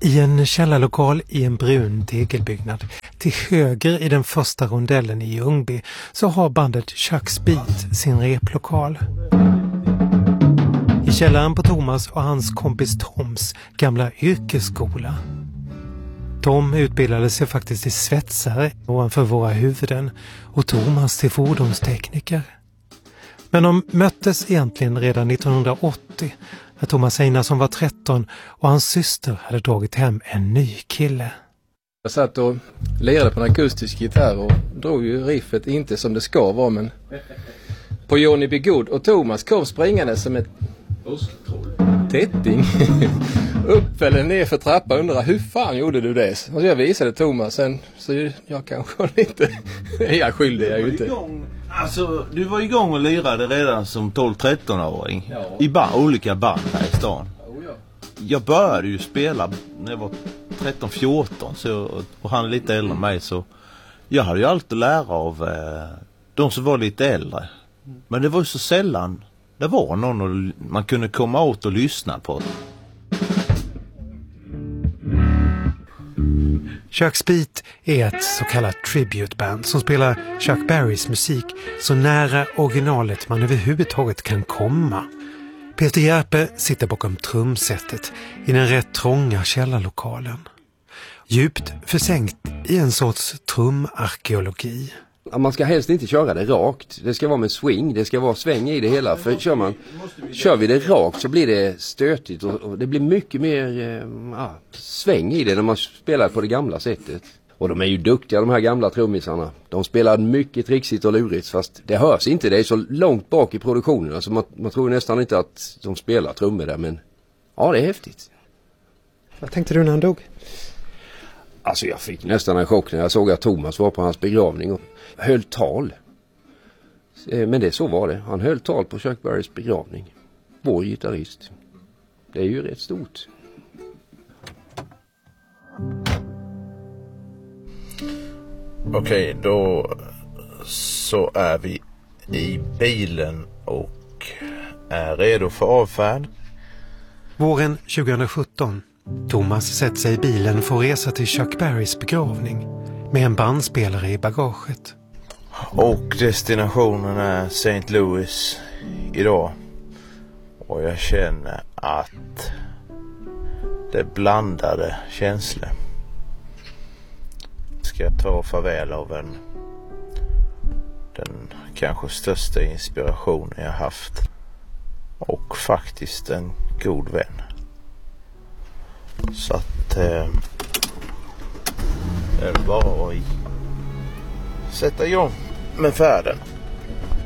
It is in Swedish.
I en källarlokal i en brun tegelbyggnad till höger i den första rondellen i Ljungby så har bandet Chuck's Beat sin replokal. I källaren på Thomas och hans kompis Toms gamla yrkesskola. Tom utbildade sig faktiskt till svetsare ovanför våra huvuden och Thomas till fordonstekniker. Men de möttes egentligen redan 1980 när Thomas Einarsson var 13 och hans syster hade dragit hem en ny kille. Jag satt och lirade på en akustisk gitarr och drog ju riffet inte som det ska vara, men på Johnny B. Good, och Thomas kom springande som ett tätting upp eller ner för trappan och undrade hur fan gjorde du det? Och jag visade Thomas sen, så jag kanske inte är skyldig jag inte. Alltså, du var igång och lirade redan som 12-13-åring i olika band här i stan. Jag började ju spela när jag var 13-14 och han är lite äldre än mig, så jag hade ju alltid lära av de som var lite äldre. Men det var ju så sällan det var någon man kunde komma åt och lyssna på. Chuck's Beat är ett så kallat tributeband som spelar Chuck Berrys musik så nära originalet man överhuvudtaget kan komma. Peter Järpe sitter bakom trumsetet i den rätt trånga källarlokalen. Djupt försänkt i en sorts trumarkeologi. Man ska helst inte köra det rakt. Det ska vara med swing, det ska vara sväng i det hela. För kör vi det rakt så blir det stötigt och det blir mycket mer sväng i det när man spelar på det gamla sättet. Och de är ju duktiga, de här gamla trummisarna. De spelar mycket trixigt och lurigt, fast det hörs inte. Det är så långt bak i produktionen. Alltså man tror nästan inte att de spelar trummor där, men ja, det är häftigt. Vad tänkte du när han dog? Alltså jag fick nästan en chock när jag såg att Thomas var på hans begravning och höll tal. Men det så var det. Han höll tal på Chuck Berrys begravning. Vår gitarrist. Det är ju rätt stort. Okej, då så är vi i bilen och är redo för avfärd. Våren 2017. Thomas sätter sig i bilen för att resa till Chuck Berrys begravning med en bandspelare i bagaget. Och destinationen är St. Louis idag. Och jag känner att det blandade känslor. Ska jag ta farväl av den kanske största inspirationen jag haft. Och faktiskt en god vän. Så att det är bara att sätta igång med färden.